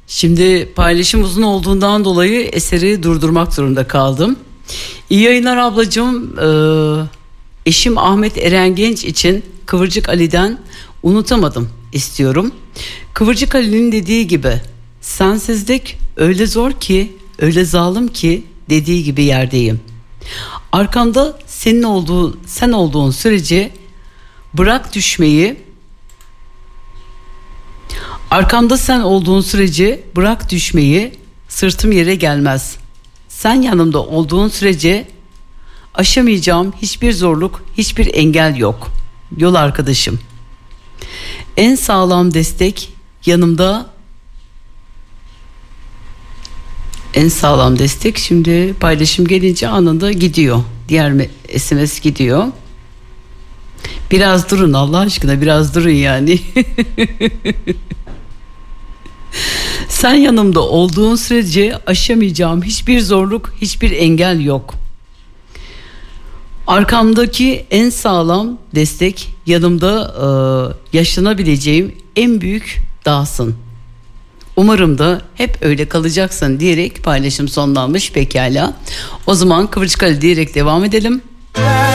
Şimdi paylaşım uzun olduğundan dolayı eseri durdurmak zorunda kaldım. İyi yayınlar ablacığım. Eşim Ahmet Eren Genç için Kıvırcık Ali'den Unutamadım istiyorum. Kıvırcık Ali'nin dediği gibi sensizlik öyle zor ki, öyle zalim ki, dediği gibi yerdeyim. Arkamda sen olduğun sürece bırak düşmeyi. Arkamda sen olduğun sürece bırak düşmeyi, sırtım yere gelmez. Sen yanımda olduğun sürece aşamayacağım hiçbir zorluk, hiçbir engel yok. Yol arkadaşım. En sağlam destek yanımda. En sağlam destek, şimdi paylaşım gelince anında gidiyor. Diğer SMS gidiyor. Biraz durun Allah aşkına, biraz durun yani. Sen yanımda olduğun sürece aşamayacağım hiçbir zorluk, hiçbir engel yok. Arkamdaki en sağlam destek yanımda, yaşanabileceğim en büyük dağsın. Umarım da hep öyle kalacaksın diyerek paylaşım sonlanmış. Pekala. O zaman Kıvırcık Ali diyerek devam edelim.